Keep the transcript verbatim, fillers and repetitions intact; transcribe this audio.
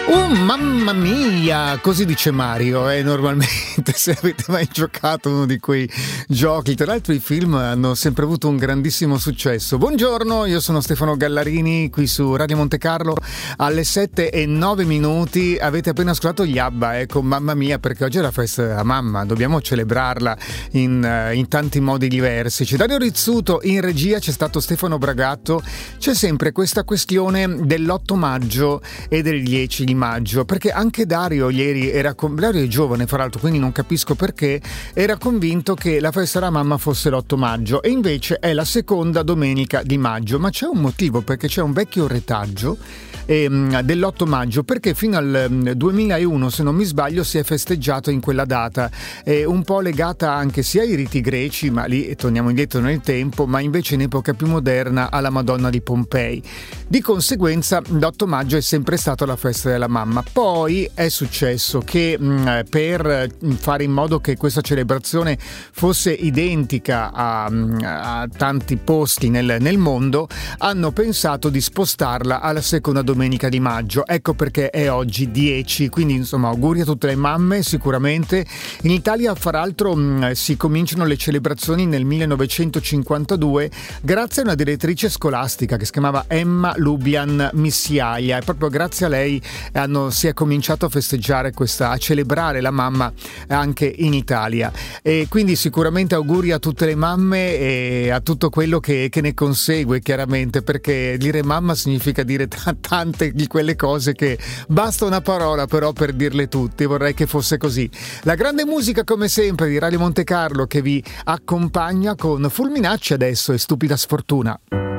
Oh mamma mia, così dice Mario, eh, normalmente, se avete mai giocato uno di quei giochi. Tra l'altro i film hanno sempre avuto un grandissimo successo. Buongiorno, io sono Stefano Gallarini, qui su Radio Monte Carlo alle sette e nove minuti. Avete appena ascoltato gli ABBA, ecco, mamma mia, perché oggi è la festa della mamma, dobbiamo celebrarla in, in tanti modi diversi. C'è Dario Rizzuto in regia, c'è stato Stefano Bragatto. C'è sempre questa questione dell'otto maggio e del dieci di maggio, perché anche Dario ieri era con... Dario è giovane fra l'altro, quindi non capisco perché era convinto che la festa della mamma fosse l'otto maggio e invece è la seconda domenica di maggio. Ma c'è un motivo, perché c'è un vecchio retaggio ehm, dell'otto maggio, perché fino al um, duemilauno, se non mi sbaglio, si è festeggiato in quella data, eh, un po' legata anche sia ai riti greci, ma lì torniamo indietro nel tempo, ma invece in epoca più moderna alla Madonna di Pompei. Di conseguenza l'otto maggio è sempre stata la festa della mamma. Poi è successo che mh, per fare in modo che questa celebrazione fosse identica a, a tanti posti nel, nel mondo, hanno pensato di spostarla alla seconda domenica di maggio. Ecco perché è oggi dieci, quindi insomma auguri a tutte le mamme sicuramente. In Italia fra l'altro mh, si cominciano le celebrazioni nel millenovecentocinquantadue grazie a una direttrice scolastica che si chiamava Emma Lubian Missiaia, e proprio grazie a lei hanno, si è cominciato a festeggiare questa, a celebrare la mamma anche in Italia. E quindi sicuramente auguri a tutte le mamme e a tutto quello che, che ne consegue, chiaramente, perché dire mamma significa dire t- tante di quelle cose che basta una parola però per dirle tutte. Vorrei che fosse così. La grande musica come sempre di Radio Monte Carlo che vi accompagna con Fulminacci adesso e Stupida Sfortuna.